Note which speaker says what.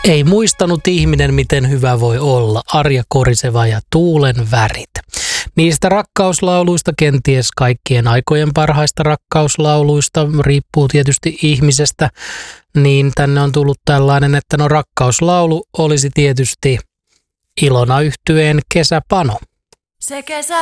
Speaker 1: Ei muistanut ihminen, miten hyvä voi olla. Arja Koriseva ja Tuulen värit. Niistä rakkauslauluista, kenties kaikkien aikojen parhaista rakkauslauluista, riippuu tietysti ihmisestä, niin tänne on tullut tällainen, että no rakkauslaulu olisi tietysti Ilona Yhtyeen Kesäpano.
Speaker 2: Se kesä